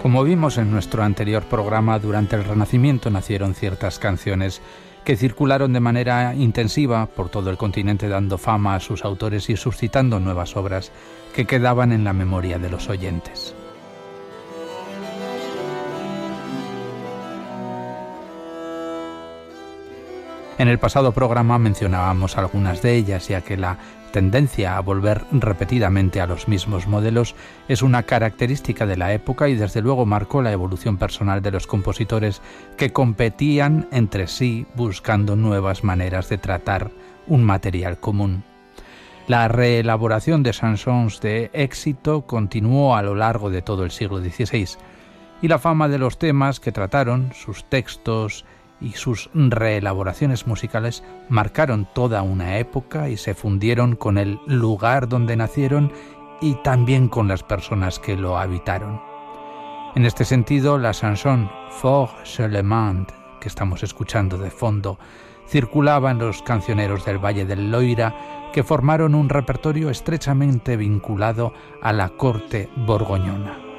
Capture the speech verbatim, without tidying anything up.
Como vimos en nuestro anterior programa, durante el Renacimiento nacieron ciertas canciones que circularon de manera intensiva por todo el continente, dando fama a sus autores y suscitando nuevas obras que quedaban en la memoria de los oyentes. En el pasado programa mencionábamos algunas de ellas, ya que la tendencia a volver repetidamente a los mismos modelos es una característica de la época y desde luego marcó la evolución personal de los compositores que competían entre sí buscando nuevas maneras de tratar un material común. La reelaboración de chansons de éxito continuó a lo largo de todo el siglo dieciséis y la fama de los temas que trataron, sus textos y sus reelaboraciones musicales marcaron toda una época y se fundieron con el lugar donde nacieron y también con las personas que lo habitaron. En este sentido, la chanson Fort Charlemagne, que estamos escuchando de fondo, circulaba en los cancioneros del Valle del Loira, que formaron un repertorio estrechamente vinculado a la corte borgoñona.